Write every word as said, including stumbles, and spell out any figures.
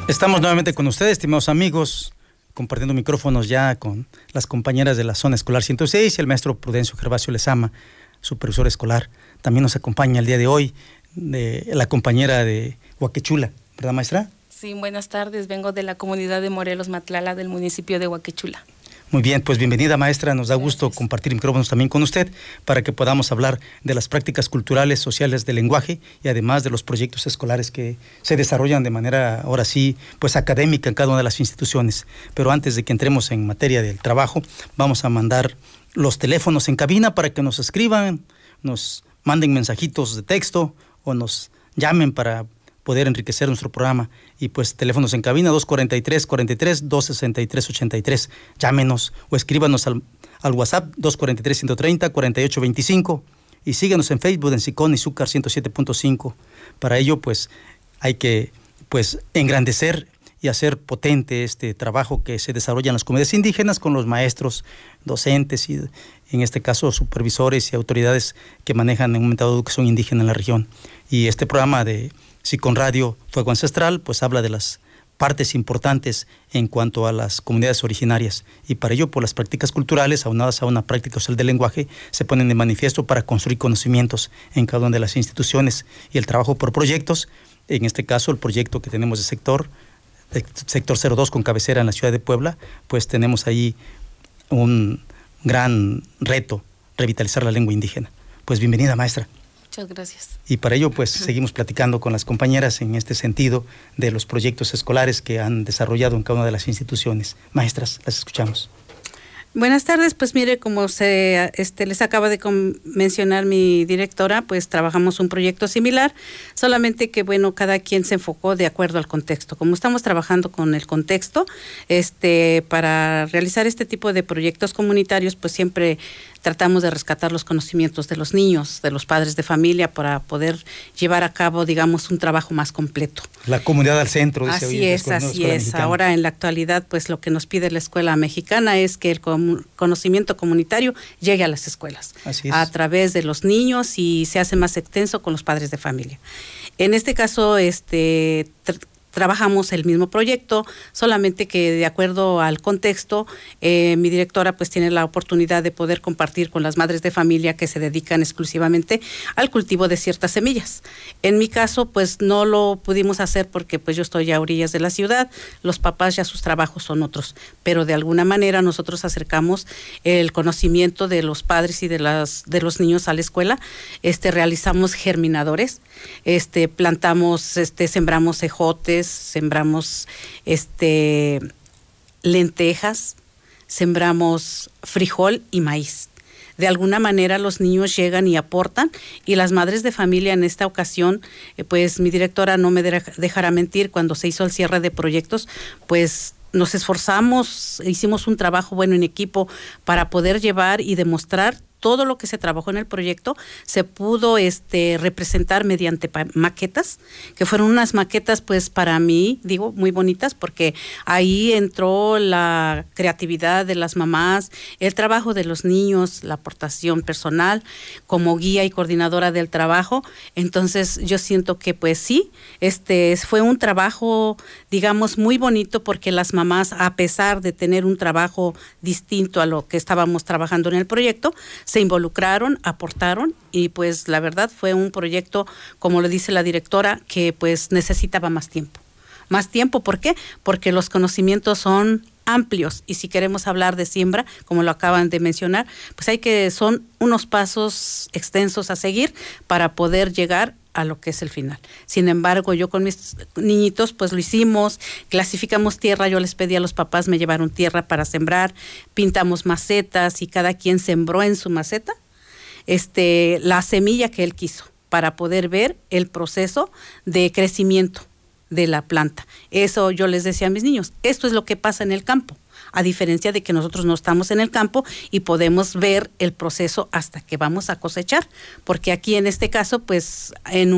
Estamos nuevamente con ustedes, estimados amigos, compartiendo micrófonos ya con las compañeras de la zona escolar ciento seis y el maestro Prudencio Gervasio Lezama, supervisor escolar. También nos acompaña el día de hoy de la compañera de Huaquechula, ¿verdad, maestra? Sí, buenas tardes, vengo de la comunidad de Morelos Matlala del municipio de Huaquechula. Muy bien, pues bienvenida, maestra. Nos da gusto Gracias. compartir micrófonos también con usted para que podamos hablar de las prácticas culturales, sociales del lenguaje y además de los proyectos escolares que se desarrollan de manera, ahora sí, pues académica en cada una de las instituciones. Pero antes de que entremos en materia del trabajo, vamos a mandar los teléfonos en cabina para que nos escriban, nos manden mensajitos de texto o nos llamen para poder enriquecer nuestro programa. Y pues teléfonos en cabina dos cuarenta y tres, cuarenta y tres, dos sesenta y tres, ochenta y tres. Llámenos o escríbanos al, al WhatsApp dos cuarenta y tres, ciento treinta, cuarenta y ocho veinticinco y síganos en Facebook en Sicón y Zúcar ciento siete punto cinco. Para ello pues hay que pues engrandecer y hacer potente este trabajo que se desarrolla en las comunidades indígenas con los maestros, docentes y en este caso supervisores y autoridades que manejan en un momento dado educación indígena en la región. Y este programa de Sicón Radio Fuego Ancestral pues habla de las partes importantes en cuanto a las comunidades originarias y para ello por las prácticas culturales aunadas a una práctica social del lenguaje se ponen de manifiesto para construir conocimientos en cada una de las instituciones y el trabajo por proyectos, en este caso el proyecto que tenemos de sector, de sector cero dos con cabecera en la ciudad de Puebla, pues tenemos ahí un gran reto, revitalizar la lengua indígena. Pues bienvenida, maestra. Muchas gracias. Y para ello, pues, seguimos platicando con las compañeras en este sentido de los proyectos escolares que han desarrollado en cada una de las instituciones. Maestras, las escuchamos. Buenas tardes, pues mire, como se este, les acaba de com- mencionar mi directora, pues trabajamos un proyecto similar, solamente que bueno, cada quien se enfocó de acuerdo al contexto. Como estamos trabajando con el contexto, este, para realizar este tipo de proyectos comunitarios, pues siempre tratamos de rescatar los conocimientos de los niños, de los padres de familia, para poder llevar a cabo, digamos, un trabajo más completo. La comunidad al centro, dice así hoy. Es, así es. Ahora en la actualidad, pues lo que nos pide la escuela mexicana es que el com- conocimiento comunitario llegue a las escuelas. Así es. A través de los niños y se hace más extenso con los padres de familia. En este caso, este... Tr- trabajamos el mismo proyecto, solamente que de acuerdo al contexto, eh, mi directora pues tiene la oportunidad de poder compartir con las madres de familia que se dedican exclusivamente al cultivo de ciertas semillas. En mi caso, pues no lo pudimos hacer porque pues yo estoy a orillas de la ciudad, los papás ya sus trabajos son otros, pero de alguna manera nosotros acercamos el conocimiento de los padres y de las de los niños a la escuela, este realizamos germinadores, este plantamos, este sembramos ejotes, sembramos este lentejas, sembramos frijol y maíz. De alguna manera los niños llegan y aportan y las madres de familia en esta ocasión, eh, pues mi directora no me dejará mentir, cuando se hizo el cierre de proyectos, pues nos esforzamos, hicimos un trabajo bueno en equipo para poder llevar y demostrar todo lo que se trabajó en el proyecto, se pudo este, representar mediante pa- maquetas, que fueron unas maquetas, pues para mí, digo, muy bonitas, porque ahí entró la creatividad de las mamás, el trabajo de los niños, la aportación personal, como guía y coordinadora del trabajo. Entonces, yo siento que, pues sí, este fue un trabajo, digamos, muy bonito, porque las mamás, a pesar de tener un trabajo distinto a lo que estábamos trabajando en el proyecto, se involucraron, aportaron y pues la verdad fue un proyecto, como lo dice la directora, que pues necesitaba más tiempo. Más tiempo, ¿por qué? Porque los conocimientos son amplios y si queremos hablar de siembra, como lo acaban de mencionar, pues hay que, son unos pasos extensos a seguir para poder llegar a lo que es el final. Sin embargo, yo con mis niñitos, pues lo hicimos, clasificamos tierra, yo les pedí a los papás, me llevaron tierra para sembrar, pintamos macetas y cada quien sembró en su maceta este, la semilla que él quiso para poder ver el proceso de crecimiento de la planta. Eso yo les decía a mis niños, esto es lo que pasa en el campo, a diferencia de que nosotros no estamos en el campo y podemos ver el proceso hasta que vamos a cosechar, porque aquí en este caso, pues en un